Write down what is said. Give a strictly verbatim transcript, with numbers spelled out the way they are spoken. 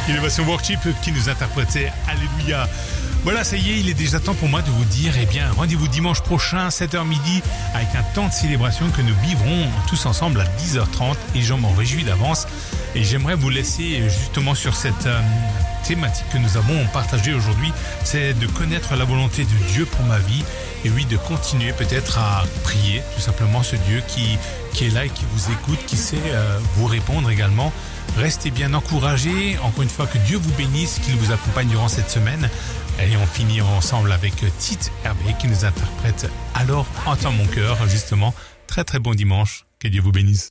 Innovation Worship qui nous interprétait Alléluia. Voilà, ça y est, il est déjà temps pour moi de vous dire, eh bien, rendez-vous dimanche prochain, sept heures midi, avec un temps de célébration que nous vivrons tous ensemble à dix heures trente et j'en m'en réjouis d'avance. Et j'aimerais vous laisser justement sur cette euh, thématique que nous avons partagée aujourd'hui, c'est de connaître la volonté de Dieu pour ma vie et oui, de continuer peut-être à prier, tout simplement ce Dieu qui, qui est là et qui vous écoute, qui sait euh, vous répondre également. Restez bien encouragés, encore une fois que Dieu vous bénisse, qu'il vous accompagne durant cette semaine. Et on finit ensemble avec Tite Hervé qui nous interprète Alors entends mon cœur, justement. Très très bon dimanche, que Dieu vous bénisse.